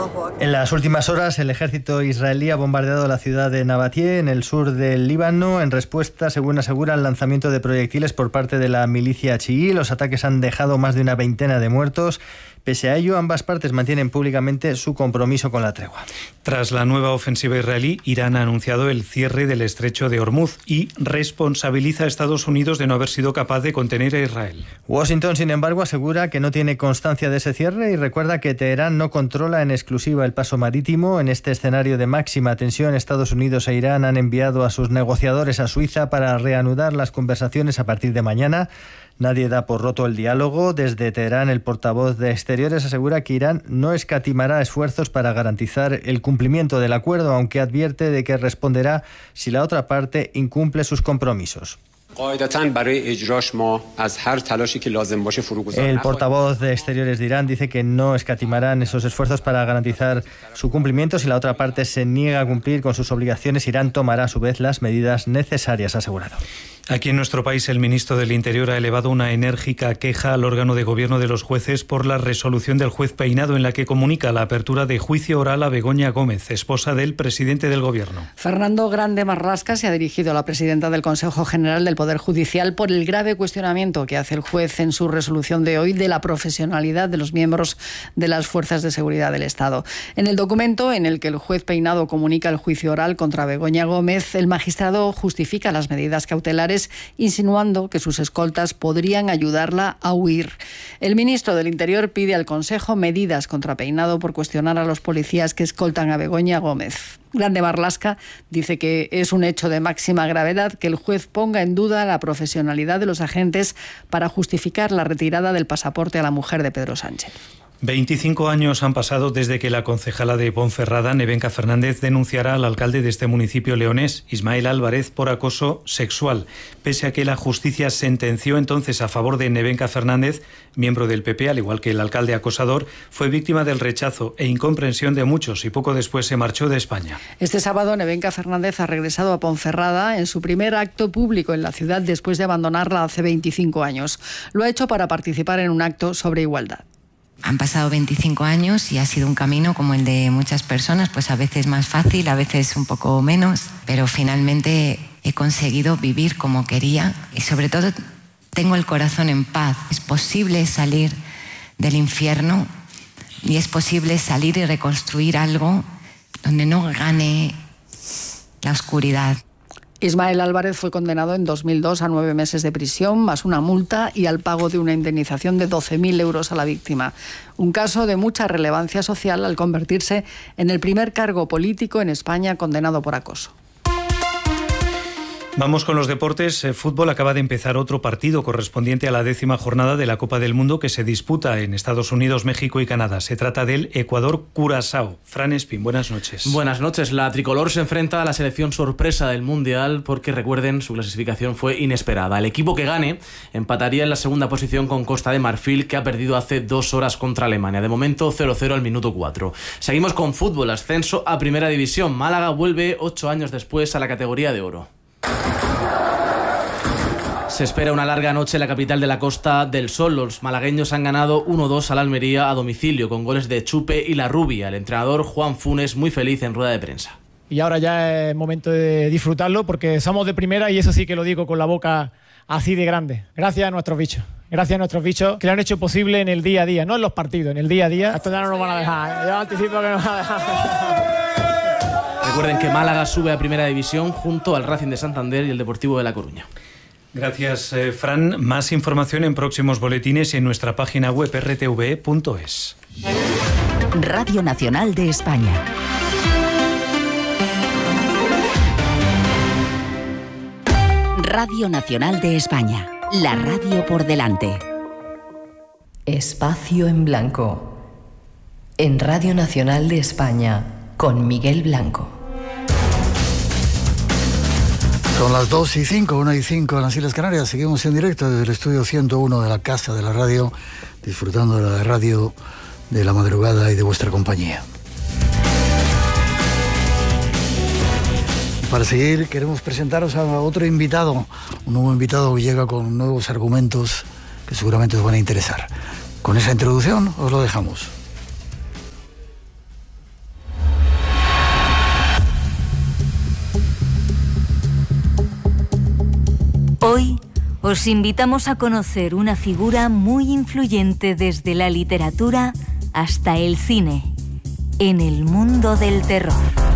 En las últimas horas, el ejército israelí ha bombardeado la ciudad de Nabatie, en el sur del Líbano, en respuesta, según asegura, al lanzamiento de proyectiles por parte de la milicia chií. Los ataques han dejado más de una veintena de muertos. Pese a ello, ambas partes mantienen públicamente su compromiso con la tregua. Tras la nueva ofensiva israelí, Irán ha anunciado el cierre del estrecho de Hormuz y responsabiliza a Estados Unidos de no haber sido capaz de contener a Israel. Washington, sin embargo, asegura que no tiene constancia de ese cierre y recuerda que Teherán no controla en exclusiva el paso marítimo. En este escenario de máxima tensión, Estados Unidos e Irán han enviado a sus negociadores a Suiza para reanudar las conversaciones a partir de mañana. Nadie da por roto el diálogo. Desde Teherán, el portavoz de Exteriores asegura que Irán no escatimará esfuerzos para garantizar el cumplimiento del acuerdo, aunque advierte de que responderá si la otra parte incumple sus compromisos. El portavoz de Exteriores de Irán dice que no escatimarán esos esfuerzos para garantizar su cumplimiento. Si la otra parte se niega a cumplir con sus obligaciones, Irán tomará a su vez las medidas necesarias, ha asegurado. Aquí en nuestro país, el ministro del Interior ha elevado una enérgica queja al órgano de gobierno de los jueces por la resolución del juez Peinado en la que comunica la apertura de juicio oral a Begoña Gómez, esposa del presidente del gobierno. Fernando Grande Marlasca se ha dirigido a la presidenta del Consejo General del Poder Judicial por el grave cuestionamiento que hace el juez en su resolución de hoy de la profesionalidad de los miembros de las fuerzas de seguridad del Estado. En el documento en el que el juez Peinado comunica el juicio oral contra Begoña Gómez, el magistrado justifica las medidas cautelares insinuando que sus escoltas podrían ayudarla a huir. El ministro del Interior pide al Consejo medidas contra Peinado por cuestionar a los policías que escoltan a Begoña Gómez. Grande Marlasca dice que es un hecho de máxima gravedad que el juez ponga en duda la profesionalidad de los agentes para justificar la retirada del pasaporte a la mujer de Pedro Sánchez. 25 años han pasado desde que la concejala de Ponferrada, Nevenka Fernández, denunciara al alcalde de este municipio leonés, Ismael Álvarez, por acoso sexual. Pese a que la justicia sentenció entonces a favor de Nevenka Fernández, miembro del PP, al igual que el alcalde acosador, fue víctima del rechazo e incomprensión de muchos y poco después se marchó de España. Este sábado, Nevenka Fernández ha regresado a Ponferrada en su primer acto público en la ciudad después de abandonarla hace 25 años. Lo ha hecho para participar en un acto sobre igualdad. Han pasado 25 años y ha sido un camino como el de muchas personas, pues a veces más fácil, a veces un poco menos, pero finalmente he conseguido vivir como quería y sobre todo tengo el corazón en paz. Es posible salir del infierno y es posible salir y reconstruir algo donde no gane la oscuridad. Ismael Álvarez fue condenado en 2002 a 9 meses de prisión, más una multa y al pago de una indemnización de 12.000 euros a la víctima. Un caso de mucha relevancia social al convertirse en el primer cargo político en España condenado por acoso. Vamos con los deportes. Fútbol. Acaba de empezar otro partido correspondiente a la 10ª jornada de la Copa del Mundo que se disputa en Estados Unidos, México y Canadá. Se trata del Ecuador-Curazao. Fran Espín, buenas noches. Buenas noches. La tricolor se enfrenta a la selección sorpresa del Mundial porque, recuerden, su clasificación fue inesperada. El equipo que gane empataría en la segunda posición con Costa de Marfil, que ha perdido hace 2 horas contra Alemania. De momento 0-0 al minuto 4. Seguimos con fútbol. Ascenso a Primera División. Málaga vuelve 8 años después a la categoría de oro. Se espera una larga noche en la capital de la Costa del Sol. Los malagueños han ganado 1-2 al Almería a domicilio con goles de Chupe y La Rubia. El entrenador Juan Funes muy feliz en rueda de prensa. Y ahora ya es momento de disfrutarlo porque somos de primera y eso sí que lo digo con la boca así de grande. Gracias a nuestros bichos. Gracias a nuestros bichos que lo han hecho posible en el día a día, no en los partidos, en el día a día. Esto ya no nos van a dejar. Yo anticipo que nos van a dejar. Recuerden que Málaga sube a Primera División junto al Racing de Santander y el Deportivo de La Coruña. Gracias, Fran. Más información en próximos boletines y en nuestra página web rtv.es. Radio Nacional de España. Radio Nacional de España. La radio por delante. Espacio en Blanco. En Radio Nacional de España, con Miguel Blanco. Son las 2:05, 1:05 en las Islas Canarias. Seguimos en directo desde el estudio 101 de la Casa de la Radio, disfrutando de la radio de la madrugada y de vuestra compañía. Para seguir, queremos presentaros a otro invitado, un nuevo invitado que llega con nuevos argumentos que seguramente os van a interesar. Con esa introducción os lo dejamos. os invitamos a conocer una figura muy influyente desde la literatura hasta el cine, en el mundo del terror.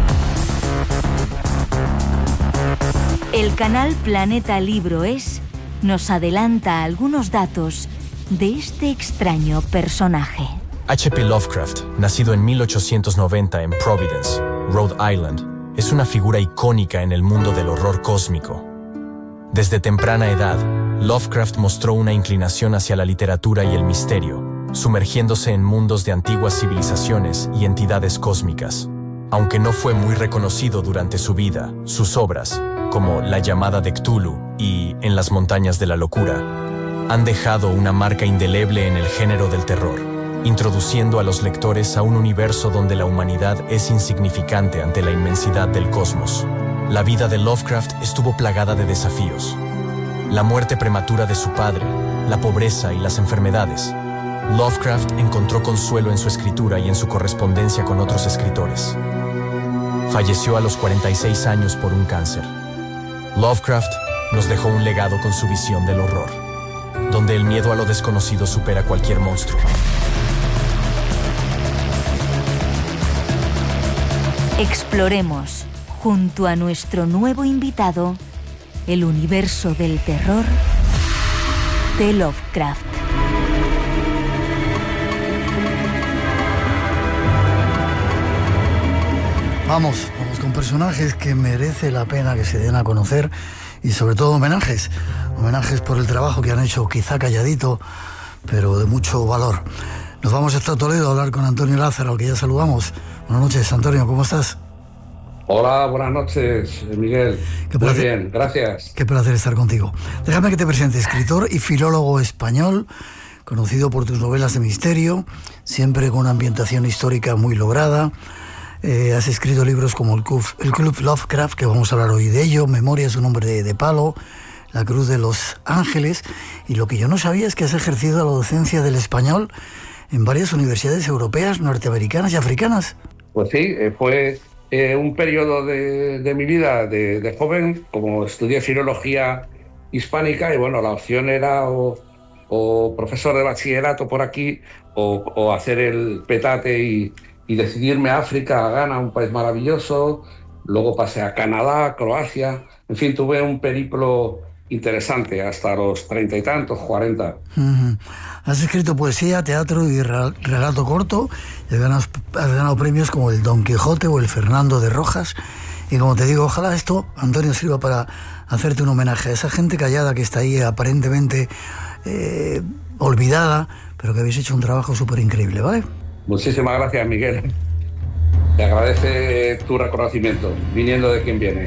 El canal Planeta Libro.es nos adelanta algunos datos de este extraño personaje. H.P. Lovecraft, nacido en 1890 en Providence, Rhode Island, es una figura icónica en el mundo del horror cósmico. Desde temprana edad, Lovecraft mostró una inclinación hacia la literatura y el misterio, sumergiéndose en mundos de antiguas civilizaciones y entidades cósmicas. Aunque no fue muy reconocido durante su vida, sus obras, como La llamada de Cthulhu y En las montañas de la locura, han dejado una marca indeleble en el género del terror, introduciendo a los lectores a un universo donde la humanidad es insignificante ante la inmensidad del cosmos. La vida de Lovecraft estuvo plagada de desafíos. La muerte prematura de su padre, la pobreza y las enfermedades. Lovecraft encontró consuelo en su escritura y en su correspondencia con otros escritores. Falleció a los 46 años por un cáncer. Lovecraft nos dejó un legado con su visión del horror, donde el miedo a lo desconocido supera cualquier monstruo. Exploremos, junto a nuestro nuevo invitado, el universo del terror de Lovecraft. Vamos con personajes que merece la pena que se den a conocer y sobre todo homenajes por el trabajo que han hecho, quizá calladito, pero de mucho valor. Nos vamos hasta Toledo a hablar con Antonio Lázaro, al que ya saludamos. Buenas noches, Antonio, ¿cómo estás? Hola, buenas noches, Miguel. Muy bien, gracias. Qué placer estar contigo. Déjame que te presente, escritor y filólogo español, conocido por tus novelas de misterio, siempre con una ambientación histórica muy lograda. Has escrito libros como el Club Lovecraft, que vamos a hablar hoy de ello, Memorias de un hombre de palo, La Cruz de los Ángeles, y lo que yo no sabía es que has ejercido la docencia del español en varias universidades europeas, norteamericanas y africanas. Pues sí, fue un periodo de mi vida de joven, como estudié filología hispánica, y bueno, la opción era o profesor de bachillerato por aquí, o hacer el petate y decidirme a África, a Ghana, un país maravilloso. Luego pasé a Canadá, Croacia. En fin, tuve un periplo interesante hasta los 30 y tantos, 40. Has escrito poesía, teatro y relato corto. Y has ganado premios como el Don Quijote o el Fernando de Rojas. Y como te digo, ojalá esto, Antonio, sirva para hacerte un homenaje a esa gente callada que está ahí aparentemente olvidada, pero que habéis hecho un trabajo súper increíble, ¿vale? Muchísimas gracias, Miguel. Te agradece tu reconocimiento, viniendo de quien viene.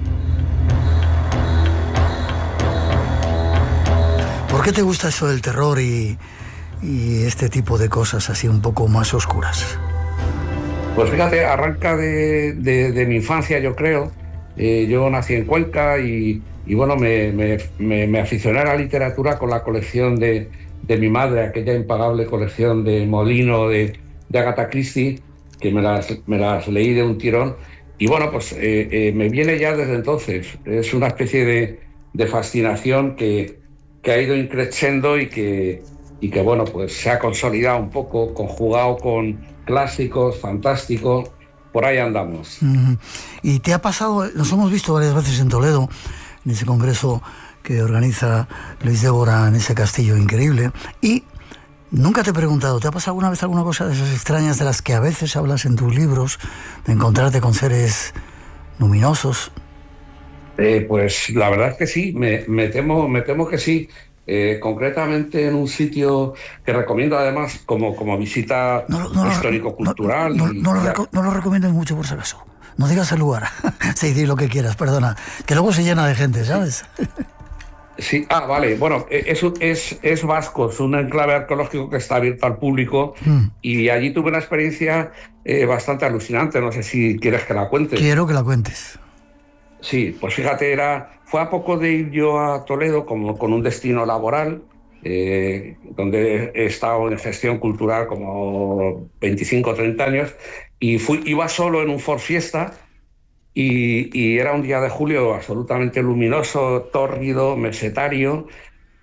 ¿Por qué te gusta eso del terror y este tipo de cosas así un poco más oscuras? Pues fíjate, arranca de mi infancia, yo creo. Yo nací en Cuenca y bueno, me aficioné a la literatura con la colección de mi madre, aquella impagable colección de Molino de Agatha Christie, que me las leí de un tirón. Y bueno, pues me viene ya desde entonces. Es una especie de fascinación que ha ido increciendo y que bueno, pues se ha consolidado un poco, conjugado con clásicos, fantásticos. Por ahí andamos. Y te ha pasado, nos hemos visto varias veces en Toledo, en ese congreso que organiza Luis Débora en ese castillo increíble, y nunca te he preguntado, ¿te ha pasado alguna vez alguna cosa de esas extrañas de las que a veces hablas en tus libros, de encontrarte con seres luminosos? Pues la verdad es que sí, me temo que sí. Concretamente en un sitio que recomiendo además como visita histórico-cultural. No lo recomiendes mucho por si acaso. No digas el lugar. Sí, di lo que quieras, perdona. Que luego se llena de gente, ¿sabes? Sí, vale. Bueno, es Vasco, es un enclave arqueológico que está abierto al público y allí tuve una experiencia bastante alucinante. No sé si quieres que la cuente. Quiero que la cuentes. Sí, pues fíjate, fue a poco de ir yo a Toledo como con un destino laboral, donde he estado en gestión cultural como 25 o 30 años, y iba solo en un Ford Fiesta, y era un día de julio absolutamente luminoso, tórrido, mesetario,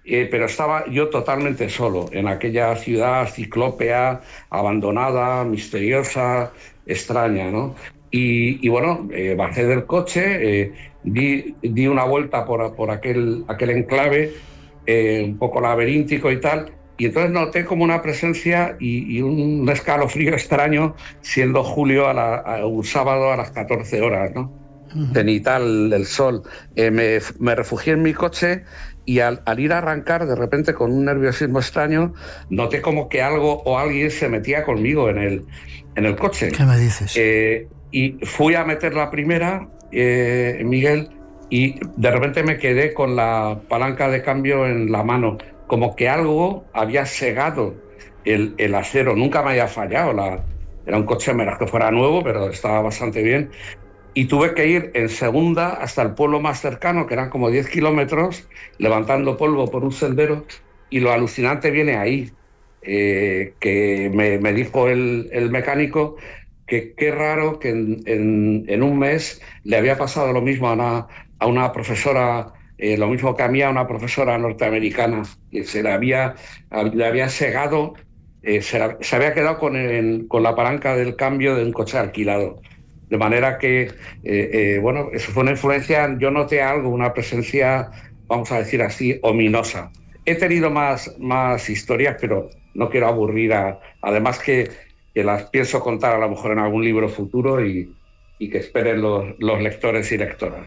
pero estaba yo totalmente solo en aquella ciudad ciclópea, abandonada, misteriosa, extraña, ¿no? Y bueno, bajé del coche, di una vuelta por aquel enclave, un poco laberíntico y tal, y entonces noté como una presencia y un escalofrío extraño, siendo julio un sábado a las 14 horas, ¿no? Cenital del sol. Me refugié en mi coche y al ir a arrancar, de repente, con un nerviosismo extraño, noté como que algo o alguien se metía conmigo en el coche. ¿Qué me dices? Y fui a meter la primera, Miguel, y de repente me quedé con la palanca de cambio en la mano, como que algo había segado el acero. Nunca me había fallado. Era un coche, menos que fuera nuevo, pero estaba bastante bien. Y tuve que ir en segunda hasta el pueblo más cercano, que eran como 10 kilómetros, levantando polvo por un sendero. Y lo alucinante viene ahí, que me dijo el mecánico que qué raro que en un mes le había pasado lo mismo a una profesora, lo mismo que a mí, a una profesora norteamericana, que se le había segado, se había quedado con la palanca del cambio de un coche alquilado. De manera que, bueno, eso fue una influencia. Yo noté algo, una presencia, vamos a decir así, ominosa. He tenido más historias, pero no quiero aburrir además que las pienso contar a lo mejor en algún libro futuro y que esperen los lectores y lectoras.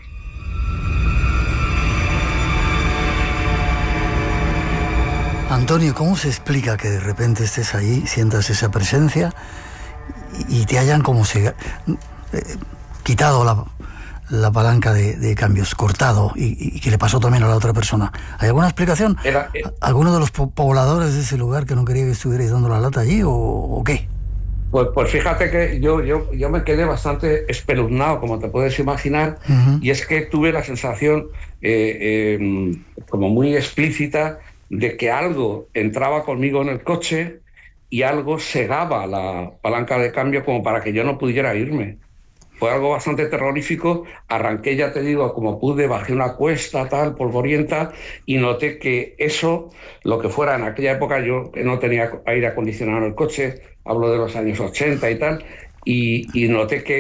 Antonio, ¿cómo se explica que de repente estés ahí, sientas esa presencia y te hayan como quitado la palanca de cambios, cortado, y que le pasó también a la otra persona? ¿Hay alguna explicación? ¿Alguno de los pobladores de ese lugar que no quería que estuvierais dando la lata allí o qué? Pues fíjate que yo me quedé bastante espeluznado, como te puedes imaginar, y es que tuve la sensación como muy explícita de que algo entraba conmigo en el coche y algo segaba la palanca de cambio como para que yo no pudiera irme. Fue algo bastante terrorífico. Arranqué, ya te digo, como pude, bajé una cuesta, tal, polvorienta, y noté que eso, lo que fuera en aquella época, yo no tenía aire acondicionado en el coche, hablo de los años 80 y tal, y noté que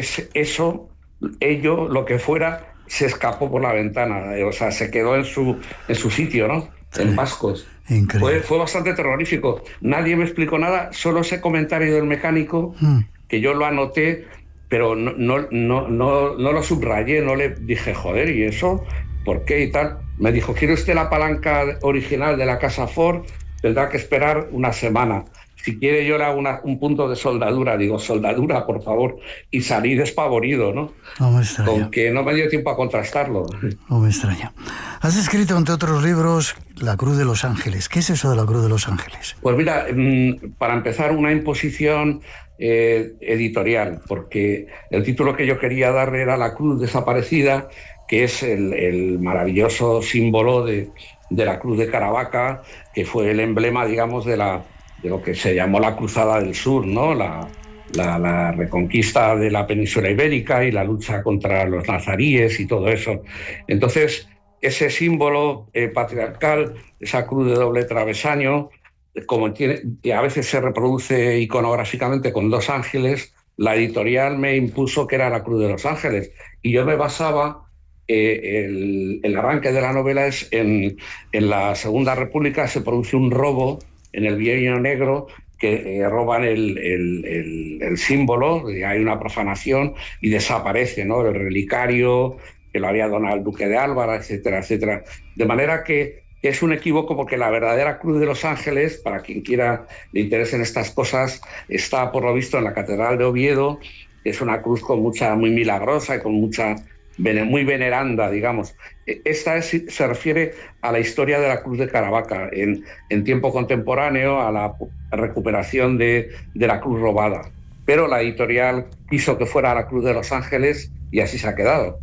ello, lo que fuera, se escapó por la ventana, o sea, se quedó en su sitio, ¿no? Sí. En Vascos. Fue bastante terrorífico. Nadie me explicó nada, solo ese comentario del mecánico, que yo lo anoté, pero no lo subrayé, no le dije, joder, ¿y eso? ¿Por qué? Y tal. Me dijo, ¿quiere usted la palanca original de la casa Ford? Tendrá que esperar una semana. Si quiere, yo le hago un punto de soldadura. Digo, soldadura, por favor. Y salí despavorido, ¿no? No me extraña. Con que no me dio tiempo a contrastarlo. No me extraña. Has escrito, entre otros libros, La Cruz de los Ángeles. ¿Qué es eso de la Cruz de los Ángeles? Pues mira, para empezar, una imposición editorial, porque el título que yo quería darle era La Cruz Desaparecida, que es el maravilloso símbolo de la Cruz de Caravaca, que fue el emblema, digamos, de lo que se llamó la Cruzada del Sur, ¿no? La reconquista de la península ibérica y la lucha contra los nazaríes y todo eso. Entonces, ese símbolo patriarcal, esa cruz de doble travesaño, como a veces se reproduce iconográficamente con dos ángeles, la editorial me impuso que era la Cruz de los Ángeles. Y yo me basaba, el arranque de la novela es en la Segunda República se produce un robo en el Bienio Negro, que roban el símbolo, hay una profanación y desaparece, ¿no? El relicario que lo había donado el duque de Alba, etcétera, etcétera. De manera que es un equívoco, porque la verdadera Cruz de los Ángeles, para quien quiera le interesen estas cosas, está por lo visto en la Catedral de Oviedo. Es una cruz muy milagrosa y con muy veneranda, digamos. Esta se refiere a la historia de la Cruz de Caravaca en tiempo contemporáneo, a la recuperación de la cruz robada. Pero la editorial quiso que fuera la Cruz de los Ángeles y así se ha quedado.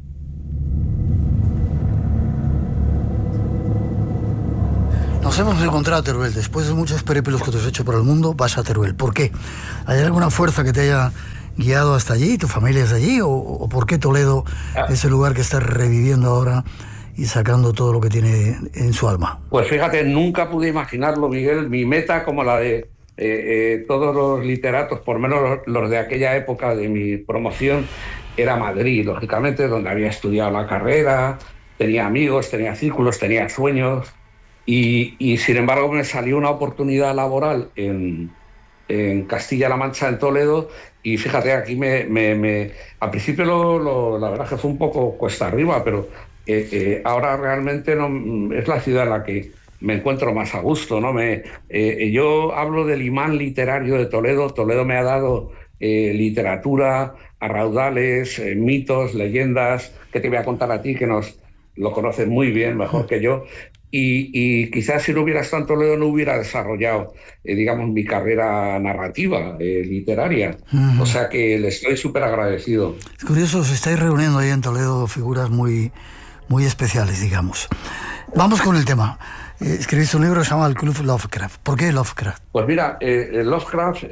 Nos hemos encontrado a Teruel. Después de muchos periplos que te has hecho por el mundo, vas a Teruel. ¿Por qué? ¿Hay alguna fuerza que te haya guiado hasta allí? ¿Tu familia es de allí? ¿O por qué Toledo, ese lugar que estás reviviendo ahora y sacando todo lo que tiene en su alma. Pues fíjate, nunca pude imaginarlo, Miguel. Mi meta, como la de todos los literatos, por lo menos los de aquella época de mi promoción, era Madrid, lógicamente, donde había estudiado la carrera, tenía amigos, tenía círculos, tenía sueños, y sin embargo me salió una oportunidad laboral en Castilla-La Mancha, en Toledo, y fíjate, aquí al principio la verdad que fue un poco cuesta arriba, pero ahora realmente no, es la ciudad en la que me encuentro más a gusto, ¿no? Yo hablo del imán literario de Toledo. Toledo me ha dado literatura a raudales, mitos, leyendas, que te voy a contar a ti, que lo conoces muy bien, mejor que yo. Y quizás si no hubiera estado en Toledo no hubiera desarrollado, digamos, mi carrera narrativa, literaria. O sea que le estoy súper agradecido. Es curioso, os estáis reuniendo ahí en Toledo figuras muy, muy especiales, digamos. Vamos con el tema. Escribiste un libro que se llama El Club Lovecraft. ¿Por qué Lovecraft? Pues mira, Lovecraft,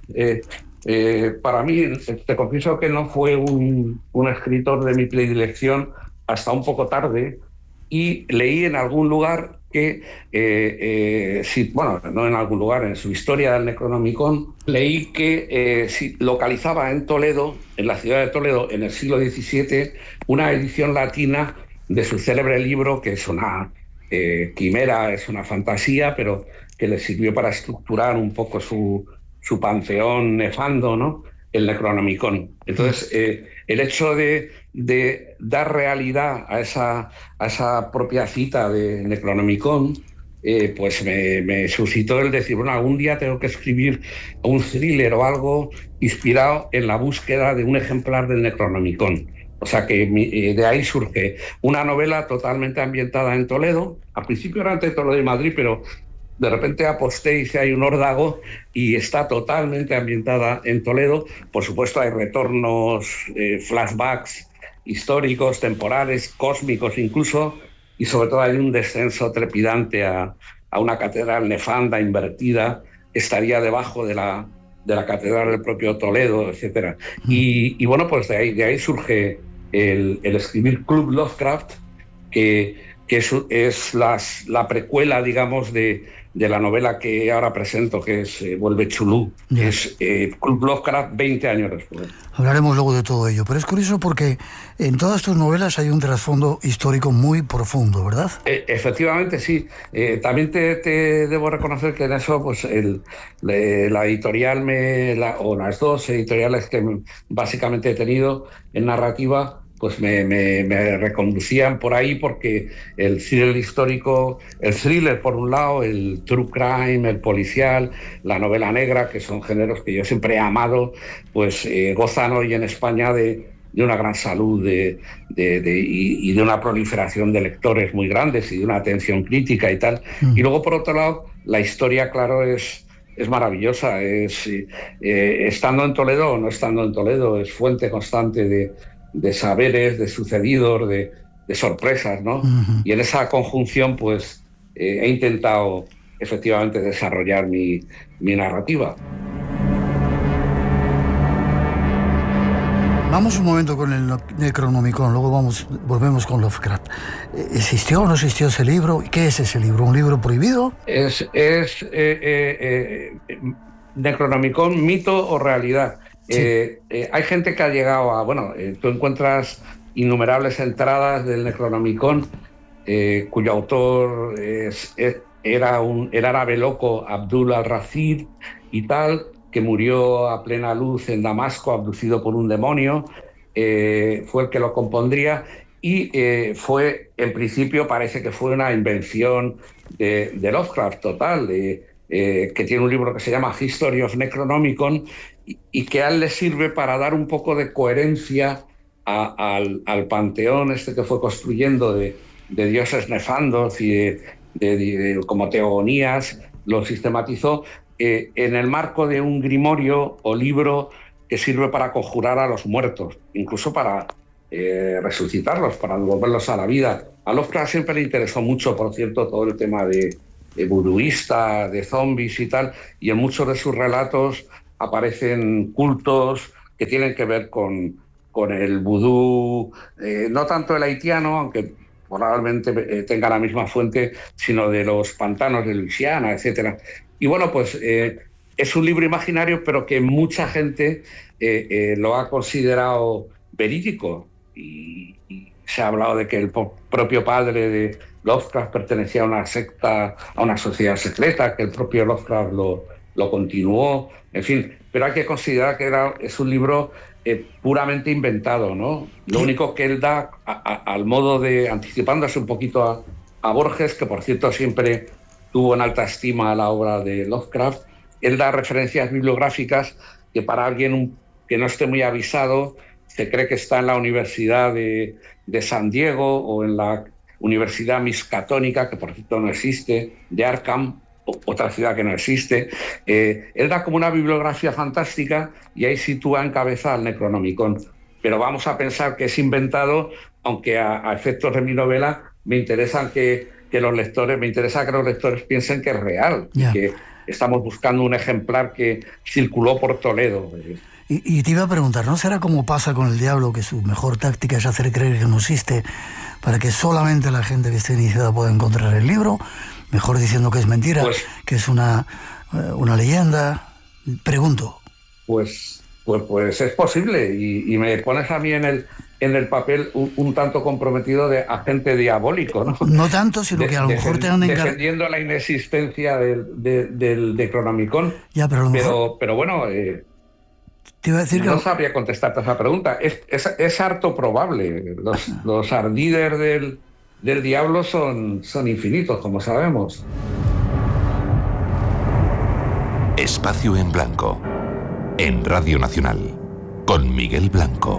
para mí, te confieso que no fue un escritor de mi predilección hasta un poco tarde, y leí en algún lugar que, no en algún lugar, en su historia del Necronomicon, leí que localizaba en Toledo, en la ciudad de Toledo, en el siglo XVII, una edición latina de su célebre libro, que es una quimera, es una fantasía, pero que le sirvió para estructurar un poco su panteón nefando, ¿no? El Necronomicon. Entonces, el hecho de dar realidad a esa propia cita de Necronomicon, pues me suscitó el decir, bueno, algún día tengo que escribir un thriller o algo inspirado en la búsqueda de un ejemplar del Necronomicon. O sea que de ahí surge una novela totalmente ambientada en Toledo. Al principio era entre Toledo y Madrid, pero de repente aposté y hice ahí un órdago y está totalmente ambientada en Toledo. Por supuesto hay retornos, flashbacks históricos, temporales, cósmicos incluso, y sobre todo hay un descenso trepidante a una catedral nefanda, invertida, que estaría debajo de la catedral del propio Toledo, etc. Y bueno, pues de ahí surge el escribir Club Lovecraft, que es la precuela, digamos, de la novela que ahora presento, que es Vuelve Chulú, que es Club Lovecraft 20 años después. Hablaremos luego de todo ello, pero es curioso porque en todas tus novelas hay un trasfondo histórico muy profundo, ¿verdad? Efectivamente, sí. También te debo reconocer que en eso, pues la editorial o las dos editoriales que básicamente he tenido en narrativa, pues me reconducían por ahí, porque el thriller histórico, el thriller por un lado, el true crime, el policial, la novela negra, que son géneros que yo siempre he amado, pues gozan hoy en España de una gran salud y de una proliferación de lectores muy grandes y de una atención crítica y tal. Y luego, por otro lado, la historia, claro, es maravillosa. Estando en Toledo o no estando en Toledo, es fuente constante de saberes, de sucedidos, de sorpresas, ¿no? Y en esa conjunción, pues, he intentado efectivamente desarrollar mi narrativa. Vamos un momento con el Necronomicon, luego volvemos con Lovecraft. ¿Existió o no existió ese libro? ¿Qué es ese libro? ¿Un libro prohibido? Necronomicon, mito o realidad. Sí. Hay gente que ha llegado tú encuentras innumerables entradas del Necronomicon, cuyo autor era el árabe loco Abdul al-Rashid y tal, que murió a plena luz en Damasco, abducido por un demonio. Fue el que lo compondría y en principio parece que fue una invención de Lovecraft total, que tiene un libro que se llama History of Necronomicon, y que a él le sirve para dar un poco de coherencia al panteón que fue construyendo de dioses nefandos y de como teogonías. Lo sistematizó en el marco de un grimorio o libro que sirve para conjurar a los muertos, incluso para resucitarlos, para devolverlos a la vida. A Lovecraft siempre le interesó mucho, por cierto, todo el tema de voodooísta, de zombies y tal, y en muchos de sus relatos aparecen cultos que tienen que ver con el vudú, no tanto el haitiano, aunque probablemente tenga la misma fuente, sino de los pantanos de Luisiana, etcétera. Y bueno, pues es un libro imaginario, pero que mucha gente lo ha considerado verídico. Y se ha hablado de que el propio padre de Lovecraft pertenecía a una secta, a una sociedad secreta, que el propio Lovecraft lo continuó, en fin. Pero hay que considerar que es un libro puramente inventado, ¿no? Lo único que él da al modo de, anticipándose un poquito a Borges, que por cierto siempre tuvo en alta estima la obra de Lovecraft, él da referencias bibliográficas que para alguien que no esté muy avisado se cree que está en la Universidad de San Diego o en la Universidad Miskatonic, que por cierto no existe, de Arkham, otra ciudad que no existe. Él da como una bibliografía fantástica y ahí sitúa en cabeza al Necronomicon. Pero vamos a pensar que es inventado, aunque a efectos de mi novela me interesa que los lectores piensen que es real, que estamos buscando un ejemplar que circuló por Toledo. Y te iba a preguntar, ¿no será como pasa con el diablo, que su mejor táctica es hacer creer que no existe para que solamente la gente que esté iniciada pueda encontrar el libro? Mejor diciendo que es mentira, que es una leyenda. Pregunto. Pues es posible, y me pones a mí en el papel un tanto comprometido de agente diabólico, ¿no? No tanto, sino que a lo mejor te han encargado... Defendiendo la inexistencia del Necronomicon. Ya, pero a lo mejor... Pero bueno... te iba a decir no sabría contestarte a esa pregunta. Es harto probable. Los ardíderes del diablo son infinitos, como sabemos. Espacio en Blanco, en Radio Nacional, con Miguel Blanco.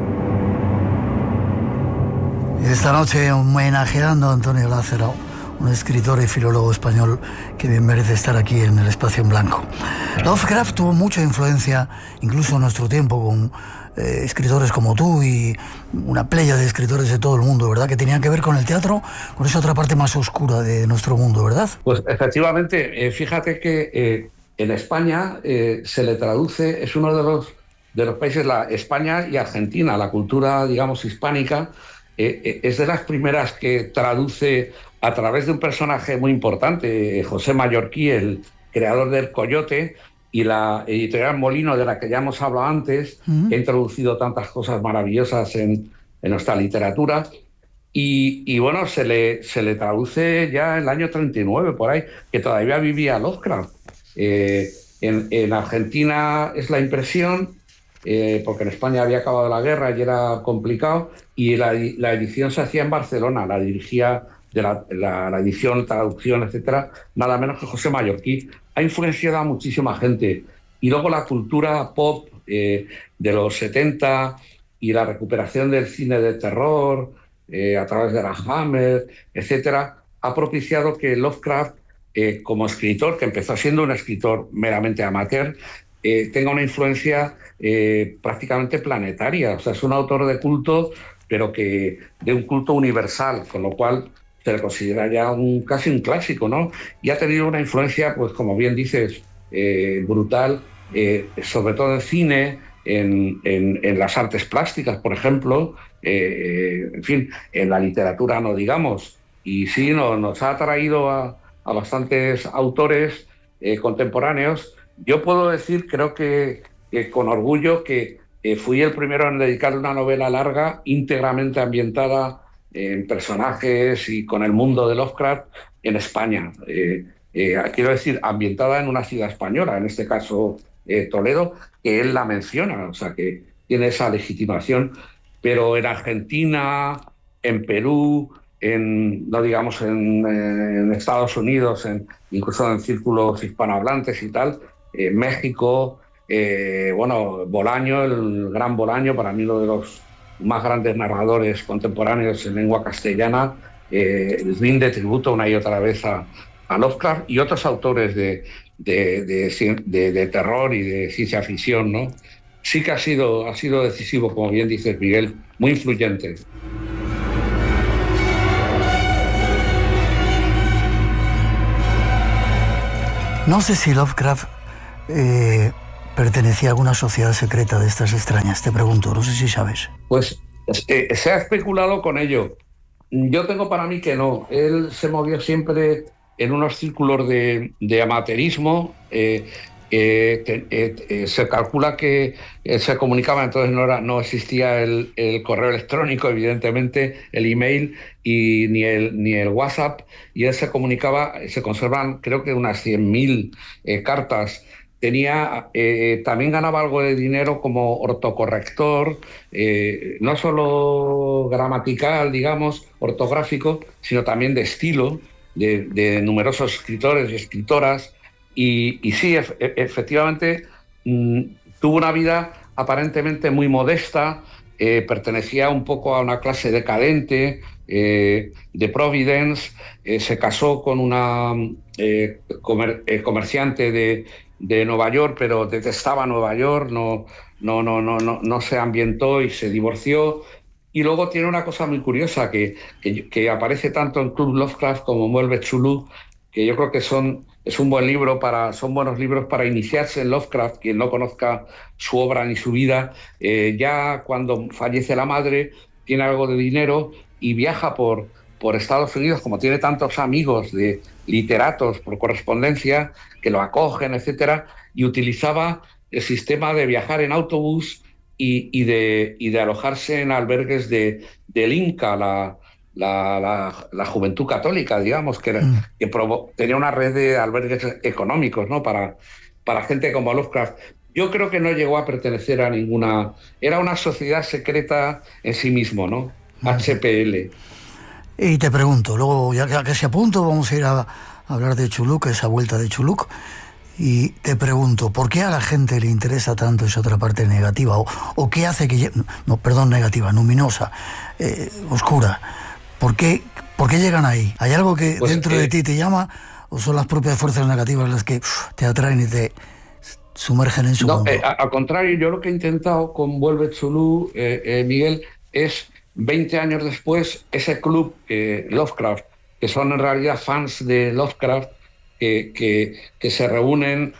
Esta noche homenajeando a Antonio Lázaro, un escritor y filólogo español que bien merece estar aquí en el Espacio en Blanco. Lovecraft tuvo mucha influencia, incluso en nuestro tiempo, con escritores como tú y una playa de escritores de todo el mundo, ¿verdad? Que tenían que ver con el teatro, con esa otra parte más oscura de nuestro mundo, ¿verdad? Pues efectivamente, fíjate que en España se le traduce, es uno de los países, España y Argentina, la cultura, digamos, hispánica, es de las primeras que traduce a través de un personaje muy importante, José Mallorquí, el creador del Coyote, y la editorial Molino, de la que ya hemos hablado antes, que ha introducido tantas cosas maravillosas en nuestra literatura. Y bueno, se le traduce ya en el año 39, por ahí, que todavía vivía Lovecraft. En Argentina es La Impresión, porque en España había acabado la guerra y era complicado, y la edición se hacía en Barcelona, la dirigía de la edición, traducción, etcétera, nada menos que José Mallorquí. Ha influenciado a muchísima gente. Y luego la cultura pop de los 70 y la recuperación del cine de terror a través de la Hammer, etcétera, ha propiciado que Lovecraft, como escritor, que empezó siendo un escritor meramente amateur, tenga una influencia prácticamente planetaria. O sea, es un autor de culto, pero que de un culto universal, con lo cual se le considera ya casi un clásico, ¿no? Y ha tenido una influencia, pues como bien dices, brutal, sobre todo en cine, en las artes plásticas, por ejemplo, en fin, en la literatura no digamos. Y sí, nos ha traído a bastantes autores contemporáneos. Yo puedo decir, creo que con orgullo, que fui el primero en dedicarle una novela larga, íntegramente ambientada en personajes y con el mundo de Lovecraft en España. Quiero decir, ambientada en una ciudad española, en este caso Toledo, que él la menciona, o sea, que tiene esa legitimación, pero en Argentina, en Perú, no digamos en Estados Unidos, incluso en círculos hispanohablantes y tal, México, bueno, Bolaño, el gran Bolaño, para mí uno de los más grandes narradores contemporáneos en lengua castellana, rinde tributo una y otra vez a Lovecraft y otros autores de terror y de ciencia ficción, ¿no? Sí que ha sido decisivo, como bien dices, Miguel, muy influyente. No sé si Lovecraft pertenecía a alguna sociedad secreta de estas extrañas, te pregunto, no sé si sabes. Pues se ha especulado con ello. Yo tengo para mí que no. Él se movió siempre en unos círculos de amateurismo. Se calcula que se comunicaba, entonces no existía el correo electrónico, evidentemente, el email ni el WhatsApp, y él se comunicaba, se conservan creo que unas 100.000 cartas. También ganaba algo de dinero como ortocorrector, no solo gramatical, digamos, ortográfico, sino también de estilo, de numerosos escritores y escritoras. Y sí, efectivamente, tuvo una vida aparentemente muy modesta, pertenecía un poco a una clase decadente, de Providence, se casó con una comerciante de Nueva York, pero detestaba Nueva York, no se ambientó y se divorció. Y luego tiene una cosa muy curiosa que aparece tanto en Club Lovecraft como en Vuelve Chulú, que yo creo que son buenos libros para iniciarse en Lovecraft. Quien no conozca su obra ni su vida, ya cuando fallece la madre, tiene algo de dinero y viaja por Estados Unidos, como tiene tantos amigos de literatos por correspondencia que lo acogen, etcétera, y utilizaba el sistema de viajar en autobús y de alojarse en albergues del Inca, la Juventud Católica, digamos, que tenía una red de albergues económicos, ¿no?, para gente como Lovecraft. Yo creo que no llegó a pertenecer a ninguna... Era una sociedad secreta en sí mismo, ¿no? HPL. Y te pregunto, luego ya casi a punto vamos a ir a hablar de Chuluc, esa vuelta de Chuluc, y te pregunto, ¿por qué a la gente le interesa tanto esa otra parte negativa? ¿O qué hace que... No, perdón, negativa, luminosa, oscura. ¿Por qué llegan ahí? ¿Hay algo que dentro de ti te llama o son las propias fuerzas negativas las que te atraen y te sumergen en su mundo? Al contrario, yo lo que he intentado con Vuelve Chulú, Miguel, es 20 años después, ese club Lovecraft, que son en realidad fans de Lovecraft, que se reúnen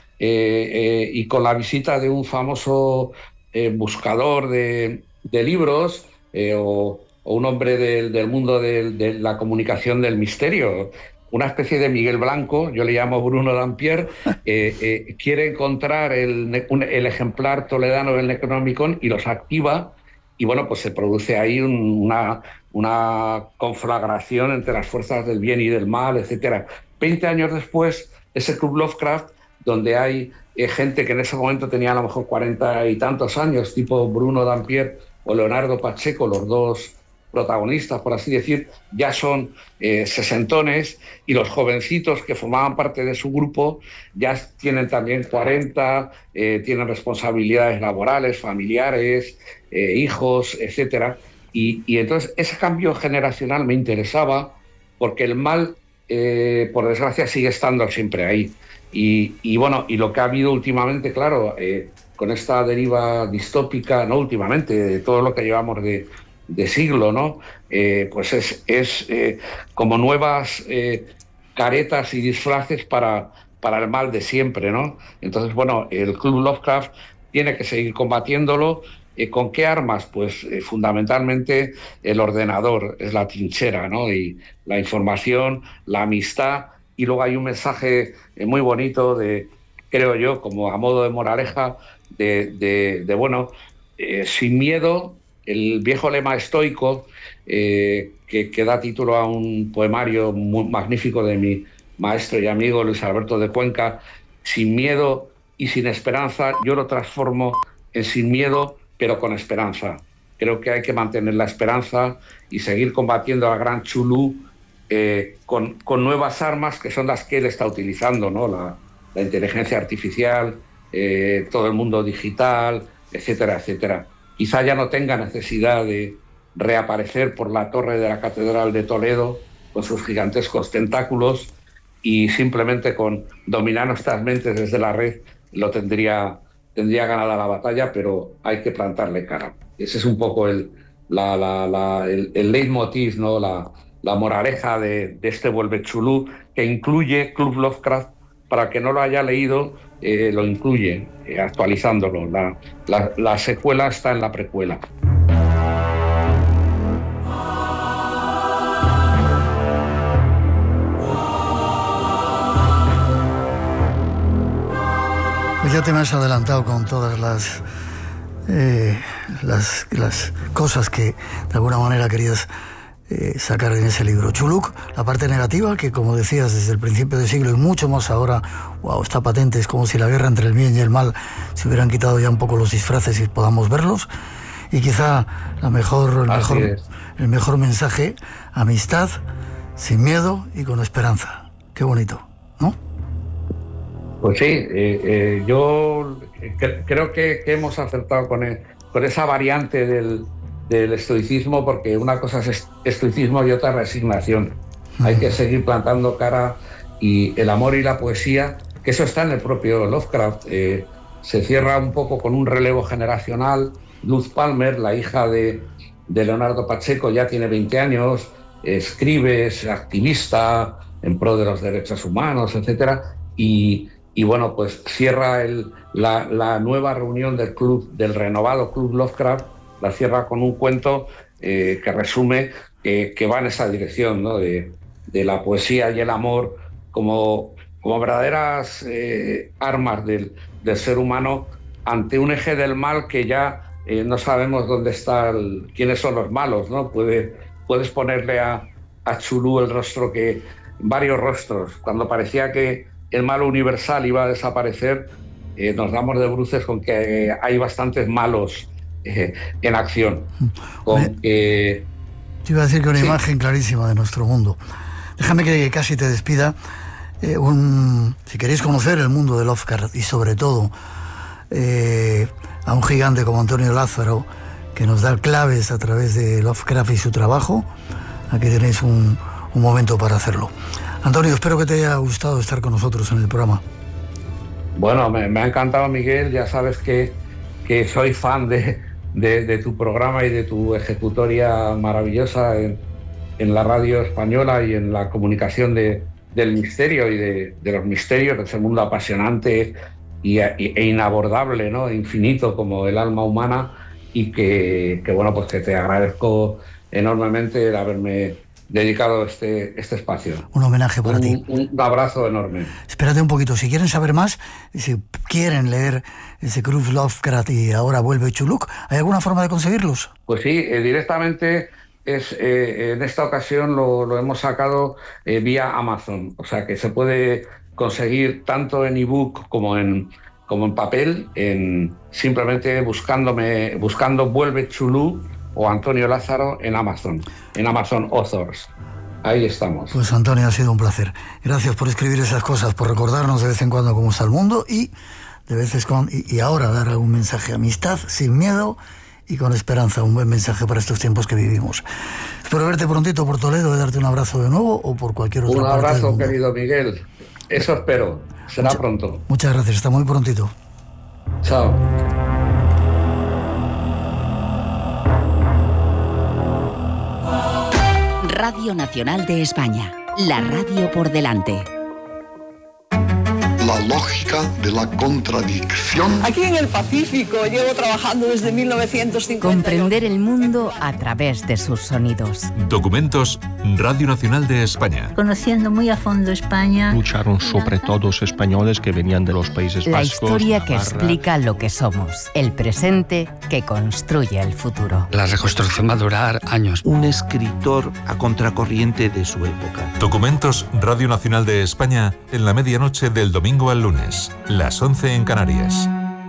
y con la visita de un famoso buscador de libros o un hombre del mundo de la comunicación del misterio, una especie de Miguel Blanco, yo le llamo Bruno Dampierre, quiere encontrar el ejemplar toledano del Necronomicon y los activa. Y bueno, pues se produce ahí una conflagración entre las fuerzas del bien y del mal, etcétera. 20 años después, ese Club Lovecraft, donde hay gente que en ese momento tenía a lo mejor 40 y tantos años, tipo Bruno Dampierre o Leonardo Pacheco, los dos protagonistas, por así decir, ya son sesentones, y los jovencitos que formaban parte de su grupo ya tienen también 40, tienen responsabilidades laborales, familiares, hijos, etcétera. Y entonces ese cambio generacional me interesaba porque el mal, por desgracia, sigue estando siempre ahí. Y bueno, y lo que ha habido últimamente, claro, con esta deriva distópica, no últimamente, de todo lo que llevamos de siglo, ¿no? Pues es como nuevas caretas y disfraces para el mal de siempre, ¿no? Entonces, bueno, el Club Lovecraft tiene que seguir combatiéndolo. ¿Con qué armas? Pues fundamentalmente el ordenador es la trinchera, ¿no? Y la información, la amistad, y luego hay un mensaje muy bonito creo yo, como a modo de moraleja, bueno, sin miedo, el viejo lema estoico que da título a un poemario muy magnífico de mi maestro y amigo Luis Alberto de Cuenca: sin miedo y sin esperanza. Yo lo transformo en sin miedo pero con esperanza. Creo que hay que mantener la esperanza y seguir combatiendo a Gran Chulú con nuevas armas, que son las que él está utilizando, ¿no? La inteligencia artificial, todo el mundo digital, etcétera, etcétera. Quizá ya no tenga necesidad de reaparecer por la torre de la Catedral de Toledo con sus gigantescos tentáculos, y simplemente con dominar nuestras mentes desde la red tendría ganada la batalla, pero hay que plantarle cara. Ese es un poco el leitmotiv, ¿no? La moraleja de este Vuelve Chulú, que incluye Club Lovecraft. Para el que no lo haya leído, lo incluye, actualizándolo. La secuela está en la precuela. Pues ya te me has adelantado con todas las cosas que de alguna manera querías sacar en ese libro. Chuluk, la parte negativa, que como decías desde el principio del siglo y mucho más ahora, está patente, es como si la guerra entre el bien y el mal se hubieran quitado ya un poco los disfraces y podamos verlos. Y quizá el mejor mensaje, amistad, sin miedo y con esperanza. Qué bonito, ¿no? Pues sí, yo creo que hemos acertado con esa variante del estoicismo, porque una cosa es estoicismo y otra resignación. Hay que seguir plantando cara, y el amor y la poesía, que eso está en el propio Lovecraft, se cierra un poco con un relevo generacional. Luz Palmer, la hija de Leonardo Pacheco, ya tiene 20 años, escribe, es activista en pro de los derechos humanos, etcétera, y bueno, pues cierra la nueva reunión del renovado Club Lovecraft, la cierra con un cuento que resume que va en esa dirección, ¿no? de la poesía y el amor como verdaderas armas del ser humano ante un eje del mal que ya no sabemos dónde está, quiénes son los malos, ¿no? Puedes ponerle a Chulú varios rostros. Cuando parecía que el mal universal iba a desaparecer, nos damos de bruces con que hay bastantes malos en acción. Te iba a decir que una imagen clarísima de nuestro mundo. Déjame que casi te despida. Si queréis conocer el mundo de Lovecraft y sobre todo a un gigante como Antonio Lázaro, que nos da claves a través de Lovecraft y su trabajo, aquí tenéis un momento para hacerlo. Antonio, espero que te haya gustado estar con nosotros en el programa. Bueno, me ha encantado, Miguel. Ya sabes que soy fan de tu programa y de tu ejecutoria maravillosa en la radio española y en la comunicación del misterio y de los misterios de ese mundo apasionante e inabordable, ¿no? Infinito como el alma humana, y que bueno, pues que te agradezco enormemente el haberme dedicado este espacio. Un homenaje para ti. Un abrazo enorme. Espérate un poquito, si quieren saber más, si quieren leer ese Club Lovecraft y ahora vuelve Chuluk, ¿hay alguna forma de conseguirlos? Pues sí, directamente en esta ocasión lo hemos sacado vía Amazon, o sea que se puede conseguir tanto en ebook como en papel, simplemente buscando Vuelve Chuluk o Antonio Lázaro en Amazon Authors. Ahí estamos. Pues Antonio, ha sido un placer. Gracias por escribir esas cosas, por recordarnos de vez en cuando cómo está el mundo y de veces y ahora dar algún mensaje. Amistad, sin miedo y con esperanza. Un buen mensaje para estos tiempos que vivimos. Espero verte prontito por Toledo y darte un abrazo de nuevo o por cualquier otra parte. Un abrazo, del mundo. querido Miguel. Eso espero. Será pronto. Muchas gracias. Hasta muy prontito. Chao. Radio Nacional de España, la radio por delante. La lógica de la contradicción. Aquí en el Pacífico llevo trabajando desde 1950. Comprender el mundo a través de sus sonidos. Documentos Radio Nacional de España. Conociendo muy a fondo España. Lucharon sobre todo españoles que venían de los Países La Vascos. Historia que explica lo que somos. El presente que construye el futuro. La reconstrucción va a durar años. Un escritor a contracorriente de su época. Documentos Radio Nacional de España en la medianoche del domingo al lunes, las 11 en Canarias.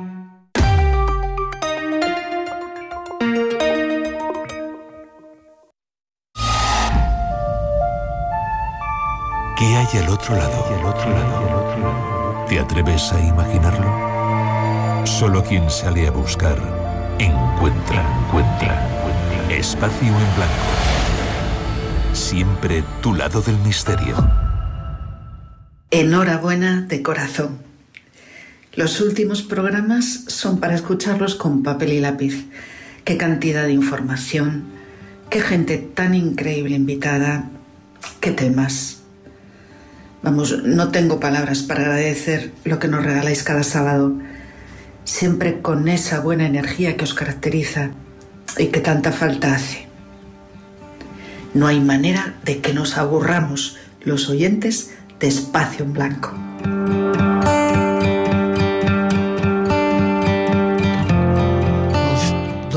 ¿Qué hay al otro lado? ¿Te atreves a imaginarlo? Solo quien sale a buscar, encuentra. Espacio en blanco. Siempre tu lado del misterio. Enhorabuena de corazón. Los últimos programas son para escucharlos con papel y lápiz. Qué cantidad de información, qué gente tan increíble invitada, qué temas. Vamos, no tengo palabras para agradecer lo que nos regaláis cada sábado, siempre con esa buena energía que os caracteriza y que tanta falta hace. No hay manera de que nos aburramos los oyentes de Espacio en Blanco.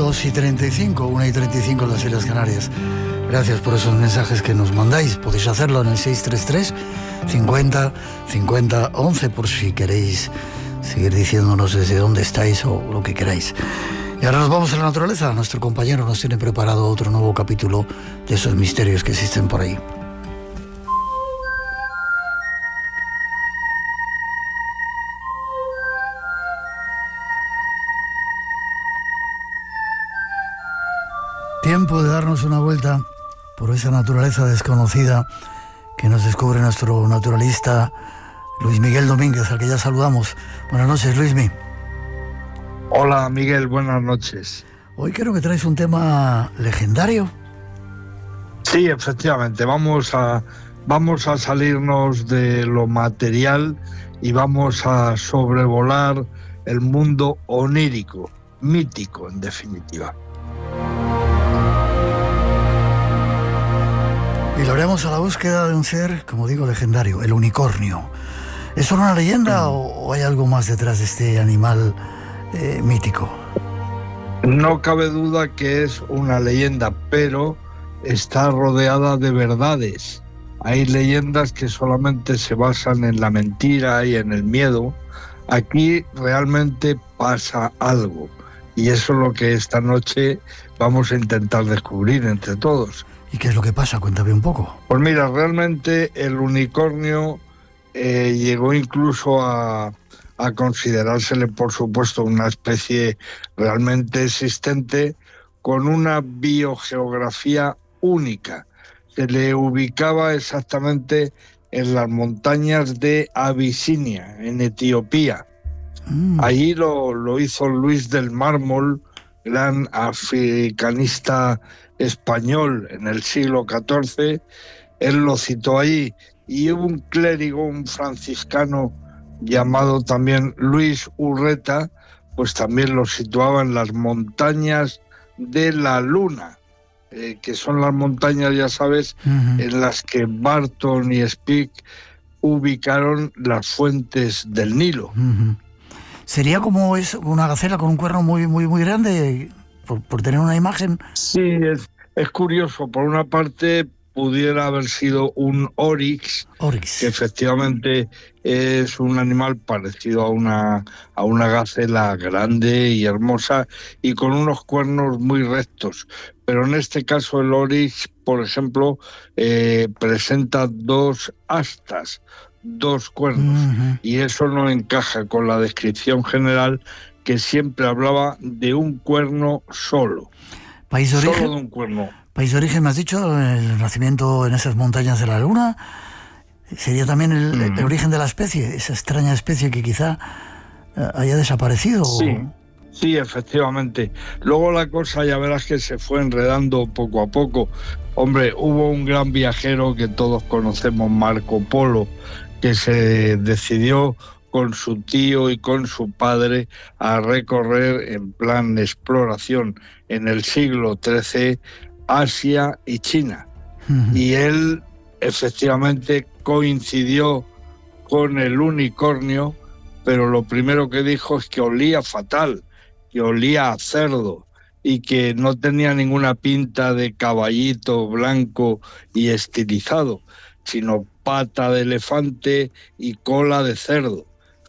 2:35, 1:35 en las Islas Canarias. Gracias por esos mensajes que nos mandáis. Podéis hacerlo en el 633 50 50 11 por si queréis seguir diciéndonos desde dónde estáis o lo que queráis. Y ahora nos vamos a la naturaleza. Nuestro compañero nos tiene preparado otro nuevo capítulo de esos misterios que existen por ahí. Tiempo de darnos una vuelta por esa naturaleza desconocida que nos descubre nuestro naturalista Luis Miguel Domínguez, al que ya saludamos. Buenas noches, Luismi. Hola, Miguel, buenas noches. Hoy creo que traes un tema legendario. Sí, efectivamente, vamos a salirnos de lo material y vamos a sobrevolar el mundo onírico, mítico, en definitiva. Y lo haremos a la búsqueda de un ser, como digo, legendario, el unicornio. ¿Es solo una leyenda o hay algo más detrás de este animal mítico? No cabe duda que es una leyenda, pero está rodeada de verdades. Hay leyendas que solamente se basan en la mentira y en el miedo. Aquí realmente pasa algo, y eso es lo que esta noche vamos a intentar descubrir entre todos. ¿Y qué es lo que pasa? Cuéntame un poco. Pues mira, realmente el unicornio llegó incluso a considerársele, por supuesto, una especie realmente existente con una biogeografía única. Se le ubicaba exactamente en las montañas de Abisinia, en Etiopía. Allí lo hizo Luis del Mármol, gran africanista español en el siglo XIV. Él lo citó allí, y hubo un clérigo, un franciscano llamado también Luis Urreta, pues también lo situaba en las montañas de la Luna, que son las montañas, ya sabes, en las que Barton y Speke ubicaron las fuentes del Nilo. ¿Sería como es una gacela con un cuerno muy, muy, muy grande, por tener una imagen? Sí, es curioso. Por una parte, pudiera haber sido un oryx, que efectivamente es un animal parecido a una gacela grande y hermosa y con unos cuernos muy rectos. Pero en este caso el oryx, por ejemplo, presenta dos astas, dos cuernos, y eso no encaja con la descripción general, que siempre hablaba de un cuerno solo. ¿País de origen? Solo de un cuerno. ¿País de origen, me has dicho? ¿El nacimiento en esas montañas de la Luna? ¿Sería también el origen de la especie? Esa extraña especie que quizá haya desaparecido. Sí, efectivamente. Luego la cosa, ya verás que se fue enredando poco a poco. Hombre, hubo un gran viajero que todos conocemos, Marco Polo, que se decidió con su tío y con su padre a recorrer en plan exploración en el siglo XIII Asia y China. Y él efectivamente coincidió con el unicornio, pero lo primero que dijo es que olía fatal, que olía a cerdo y que no tenía ninguna pinta de caballito blanco y estilizado, sino pata de elefante y cola de cerdo.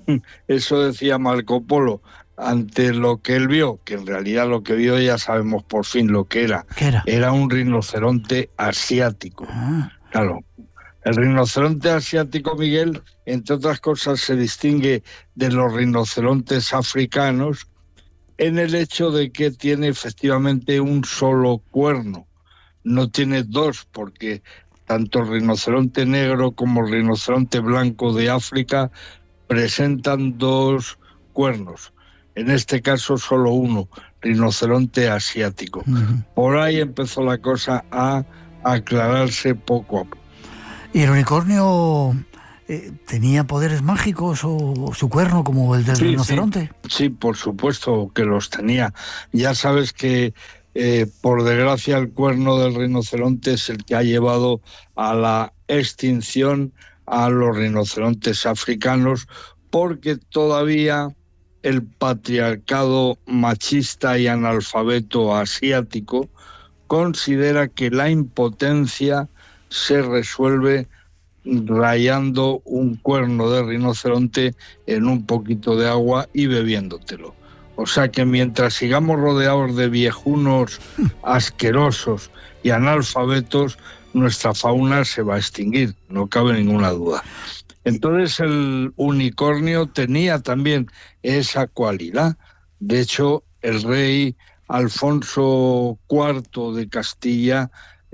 Eso decía Marco Polo ante lo que él vio, que en realidad lo que vio ya sabemos por fin lo que era. ¿Qué era? Era un rinoceronte asiático. Claro. El rinoceronte asiático, Miguel, entre otras cosas, se distingue de los rinocerontes africanos en el hecho de que tiene efectivamente un solo cuerno. No tiene dos, porque tanto el rinoceronte negro como el rinoceronte blanco de África presentan dos cuernos. En este caso solo uno, rinoceronte asiático. Por ahí empezó la cosa a aclararse poco a poco. ¿Y el unicornio tenía poderes mágicos o su cuerno como el del rinoceronte? Sí, por supuesto que los tenía. Ya sabes que por desgracia el cuerno del rinoceronte es el que ha llevado a la extinción a los rinocerontes africanos, porque todavía el patriarcado machista y analfabeto asiático considera que la impotencia se resuelve rayando un cuerno de rinoceronte en un poquito de agua y bebiéndotelo. O sea que mientras sigamos rodeados de viejunos asquerosos y analfabetos, nuestra fauna se va a extinguir, no cabe ninguna duda. Entonces el unicornio tenía también esa cualidad. De hecho, el rey Alfonso IV de Castilla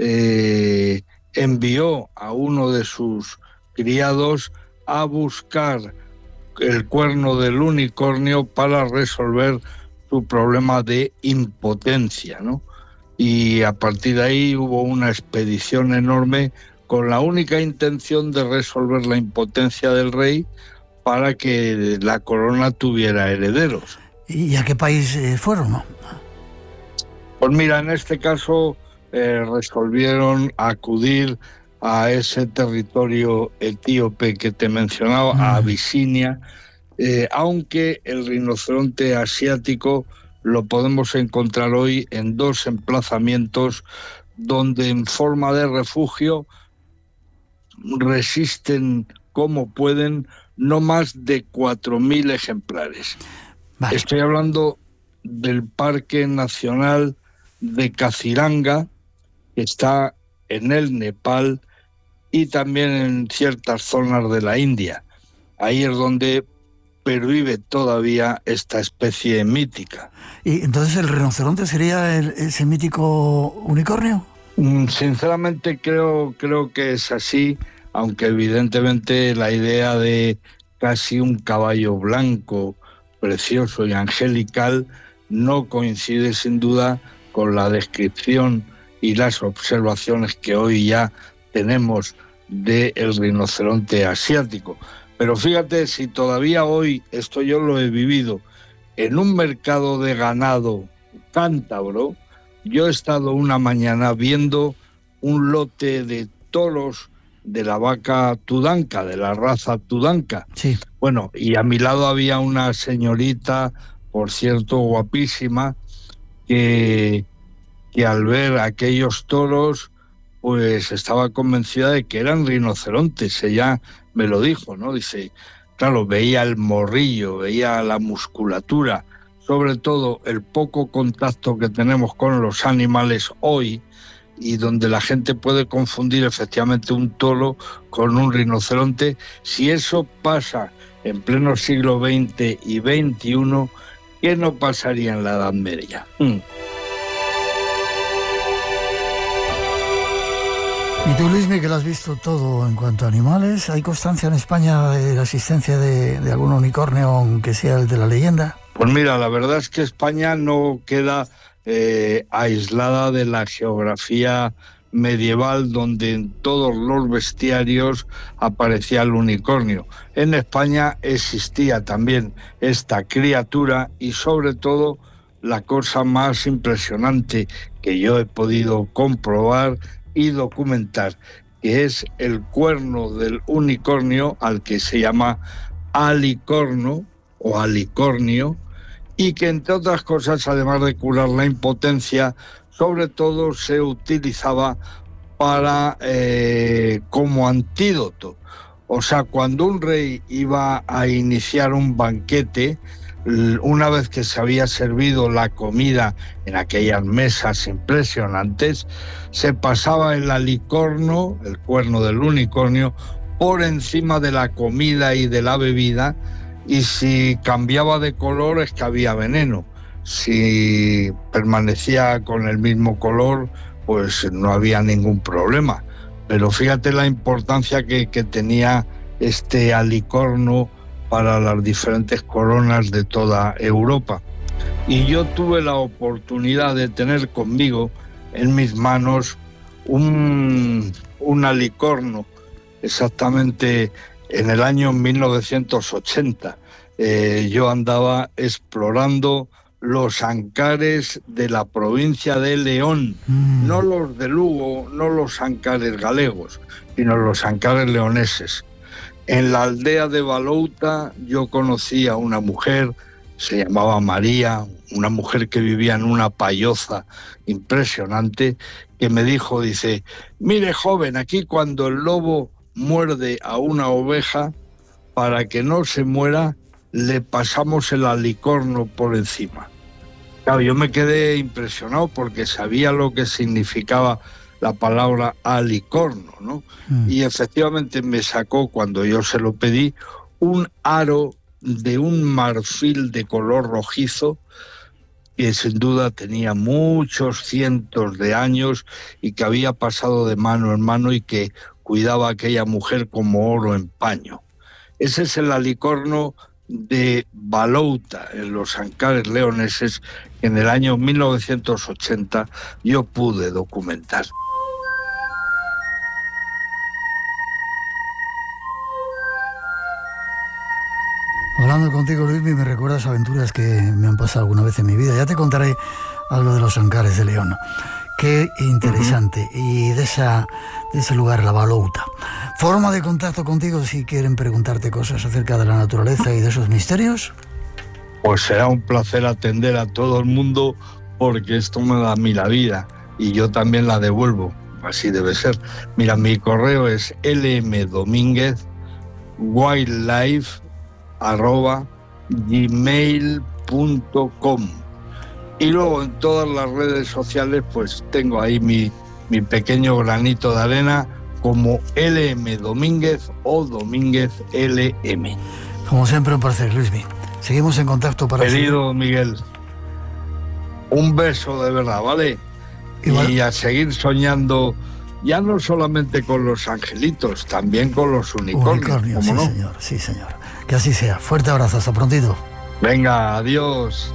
envió a uno de sus criados a buscar el cuerno del unicornio para resolver su problema de impotencia, ¿no? Y a partir de ahí hubo una expedición enorme con la única intención de resolver la impotencia del rey para que la corona tuviera herederos. ¿Y a qué país fueron, no? Pues mira, en este caso resolvieron acudir a ese territorio etíope que te mencionaba, a Abisinia, aunque el rinoceronte asiático lo podemos encontrar hoy en 2 emplazamientos donde en forma de refugio resisten como pueden no más de 4.000 ejemplares. Vale. Estoy hablando del Parque Nacional de Kaziranga, que está en el Nepal y también en ciertas zonas de la India. Ahí es donde pervive todavía esta especie mítica. ¿Y entonces el rinoceronte sería ese mítico unicornio? Sinceramente creo que es así, aunque evidentemente la idea de casi un caballo blanco, precioso y angelical, no coincide sin duda con la descripción y las observaciones que hoy ya tenemos del rinoceronte asiático. Pero fíjate, si todavía hoy, esto yo lo he vivido, en un mercado de ganado cántabro, yo he estado una mañana viendo un lote de toros de la vaca tudanca, de la raza tudanca. Sí. Bueno, y a mi lado había una señorita, por cierto, guapísima, que al ver aquellos toros, pues estaba convencida de que eran rinocerontes. Ella me lo dijo, ¿no? Dice, claro, veía el morrillo, veía la musculatura, sobre todo el poco contacto que tenemos con los animales hoy, y donde la gente puede confundir efectivamente un toro con un rinoceronte. Si eso pasa en pleno siglo XX y XXI, ¿qué no pasaría en la Edad Media? Y tú, Luismi, que lo has visto todo en cuanto a animales, ¿hay constancia en España de la existencia de algún unicornio, aunque sea el de la leyenda? Pues mira, la verdad es que España no queda aislada de la geografía medieval, donde en todos los bestiarios aparecía el unicornio. En España existía también esta criatura y sobre todo la cosa más impresionante que yo he podido comprobar y documentar, que es el cuerno del unicornio, al que se llama alicorno o alicornio, y que entre otras cosas, además de curar la impotencia, sobre todo se utilizaba para como antídoto. O sea, cuando un rey iba a iniciar un banquete, una vez que se había servido la comida en aquellas mesas impresionantes, se pasaba el alicorno, el cuerno del unicornio, por encima de la comida y de la bebida, y si cambiaba de color es que había veneno. Si permanecía con el mismo color, pues no había ningún problema. Pero fíjate la importancia que tenía este alicorno para las diferentes coronas de toda Europa. Y yo tuve la oportunidad de tener conmigo en mis manos un alicorno, exactamente en el año 1980. Yo andaba explorando los ancares de la provincia de León, no los de Lugo, no los ancares galegos, sino los ancares leoneses. En la aldea de Balouta yo conocí a una mujer se llamaba María, una mujer que vivía en una payoza impresionante, que me dijo, dice, mire joven, aquí cuando el lobo muerde a una oveja, para que no se muera, le pasamos el alicorno por encima. Claro, yo me quedé impresionado porque sabía lo que significaba la palabra alicorno, ¿no? Y efectivamente me sacó, cuando yo se lo pedí, un aro de un marfil de color rojizo, que sin duda tenía muchos cientos de años y que había pasado de mano en mano y que cuidaba a aquella mujer como oro en paño. Ese es el alicorno de Balouta, en los Ancares leoneses, que en el año 1980 yo pude documentar. Hablando contigo, Luis, me recuerdas aventuras que me han pasado alguna vez en mi vida. Ya te contaré algo de los Ancares de León. Qué interesante. Y de ese lugar, la Balouta. ¿Forma de contacto contigo si quieren preguntarte cosas acerca de la naturaleza y de esos misterios? Pues será un placer atender a todo el mundo, porque esto me da a mí la vida y yo también la devuelvo. Así debe ser. Mira, mi correo es lmdominguez@gmail.com. Y luego en todas las redes sociales pues tengo ahí mi pequeño granito de arena como LM Domínguez o Domínguez LM. Como siempre, un placer, Luismi. Seguimos en contacto para... Querido Miguel, un beso de verdad, ¿vale? Y a seguir soñando, ya no solamente con los angelitos, también con los unicornios. Sí, ¿no? Señor, sí, señor. Que así sea. Fuerte abrazo, hasta prontito. Venga, adiós.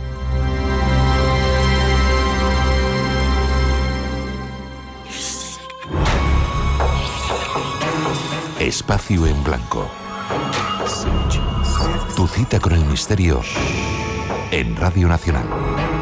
Espacio en Blanco. Tu cita con el misterio en Radio Nacional.